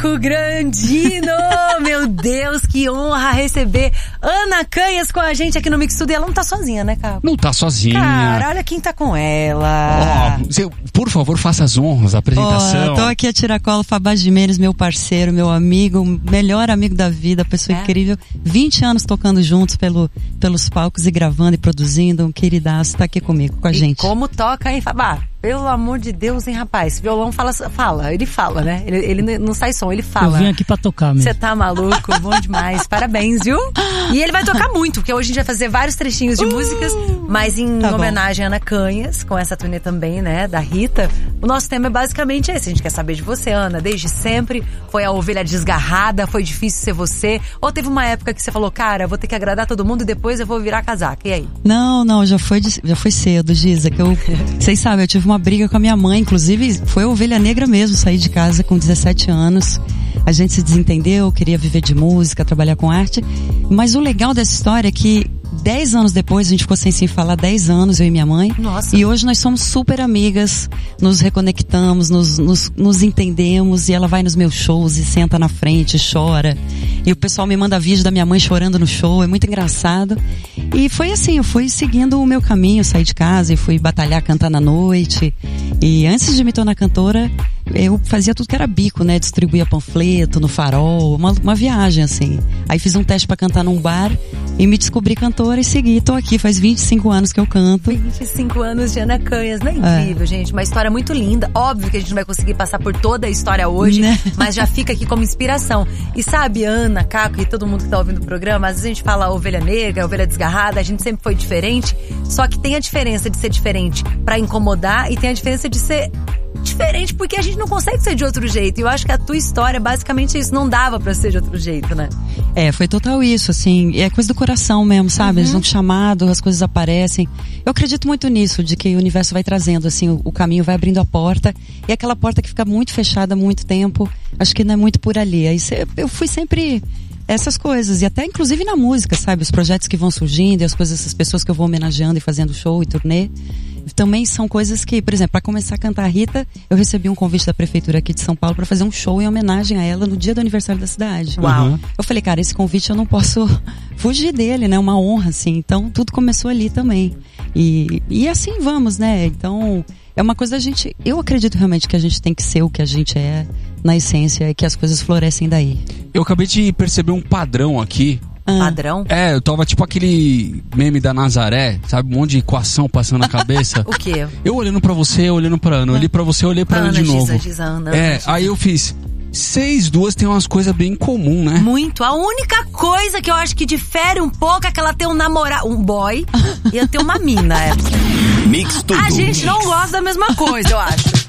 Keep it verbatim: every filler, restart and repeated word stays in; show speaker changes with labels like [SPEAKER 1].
[SPEAKER 1] Caco Grandino! Meu Deus, que honra receber Ana Canhas com a gente aqui no Mix Tudo. E ela não tá sozinha, né, Caco?
[SPEAKER 2] Não tá sozinha.
[SPEAKER 1] Cara, olha quem tá com ela.
[SPEAKER 2] Ó, oh, por favor, faça as honras, a apresentação.
[SPEAKER 3] Oh, tô aqui a tiracolo, Fabá Jimenez, meu parceiro, meu amigo, melhor amigo da vida, pessoa é. incrível. vinte anos tocando juntos pelo, pelos palcos e gravando e produzindo. Um queridaço, tá aqui comigo, com a
[SPEAKER 1] e
[SPEAKER 3] gente.
[SPEAKER 1] Como toca, hein, Fabá? Pelo amor de Deus, hein, rapaz? Violão fala, fala, ele fala, né? Ele, ele não sai som, ele fala.
[SPEAKER 4] Eu vim aqui pra tocar mesmo.
[SPEAKER 1] Você tá maluco? Bom demais. Parabéns, viu? E ele vai tocar muito, porque hoje a gente vai fazer vários trechinhos de uh, músicas, mas em tá homenagem bom. a Ana Canhas, com essa turnê também, né, da Rita. O nosso tema é basicamente esse. A gente quer saber de você, Ana. Desde sempre, foi a ovelha desgarrada, foi difícil ser você? Ou teve uma época que você falou, cara, vou ter que agradar todo mundo e depois eu vou virar casaca? E aí?
[SPEAKER 3] Não, não, já foi, já foi cedo, Giza, que eu... Vocês sabem, eu tive uma briga com a minha mãe, inclusive foi a ovelha negra mesmo, saí de casa com dezessete anos, a gente se desentendeu, queria viver de música, trabalhar com arte, mas o legal dessa história é que dez anos depois, a gente ficou sem se falar dez anos, eu e minha mãe.
[SPEAKER 1] Nossa.
[SPEAKER 3] E hoje nós somos super amigas, nos reconectamos, nos, nos, nos entendemos, e ela vai nos meus shows e senta na frente, chora. E o pessoal me manda vídeo da minha mãe chorando no show, é muito engraçado. E foi assim, eu fui seguindo o meu caminho, saí de casa e fui batalhar, cantar na noite. E antes de me tornar cantora, eu fazia tudo que era bico, né? Distribuía panfleto no Farol, uma, uma viagem assim. Aí fiz um teste pra cantar num bar e me descobri cantora e segui. Tô aqui, faz vinte e cinco anos que eu canto.
[SPEAKER 1] vinte e cinco anos de Ana Canhas, não é incrível, é. gente? Uma história muito linda. Óbvio que a gente não vai conseguir passar por toda a história hoje, né? Mas já fica aqui como inspiração. E sabe, Ana, Caco e todo mundo que tá ouvindo o programa, às vezes a gente fala ovelha negra, ovelha desgarrada, a gente sempre foi diferente. Só que tem a diferença de ser diferente pra incomodar e tem a diferença de ser diferente porque a gente não consegue ser de outro jeito. E eu acho que a tua história, basicamente isso, não dava pra ser de outro jeito, né?
[SPEAKER 3] É, foi total isso, assim, é coisa do coração mesmo, sabe? Uhum. Eles vão chamado, as coisas aparecem. Eu acredito muito nisso, de que o universo vai trazendo, assim, o, o caminho vai abrindo a porta, e aquela porta que fica muito fechada há muito tempo, acho que não é muito por ali. Aí cê, eu fui sempre essas coisas, e até inclusive na música, sabe? Os projetos que vão surgindo, e as coisas, essas pessoas que eu vou homenageando e fazendo show e turnê, também são coisas que, por exemplo, para começar a cantar a Rita, eu recebi um convite da prefeitura aqui de São Paulo para fazer um show em homenagem a ela no dia do aniversário da cidade.
[SPEAKER 1] Uau! Uhum.
[SPEAKER 3] Eu falei, cara, esse convite eu não posso fugir dele, né? Uma honra, assim. Então, tudo começou ali também. E, e assim vamos, né? Então, é uma coisa da gente... Eu acredito realmente que a gente tem que ser o que a gente é na essência e que as coisas florescem daí.
[SPEAKER 2] Eu acabei de perceber um padrão aqui.
[SPEAKER 1] Ah. Padrão?
[SPEAKER 2] É, eu tava tipo aquele meme da Nazaré, sabe? Um monte de equação passando na cabeça.
[SPEAKER 1] O quê?
[SPEAKER 2] Eu olhando pra você, olhando pra Ana. Eu olhei pra você, eu olhei pra Ana, Ana de novo.
[SPEAKER 1] Giza, Giza, Ana,
[SPEAKER 2] é,
[SPEAKER 1] Giza.
[SPEAKER 2] Aí eu fiz... Vocês duas têm umas coisas bem comum, né?
[SPEAKER 1] Muito. A única coisa que eu acho que difere um pouco é que ela tem um namorado, um boy, e eu tenho uma mina. É.
[SPEAKER 5] Mix tudo.
[SPEAKER 1] A gente não gosta da mesma coisa, eu acho.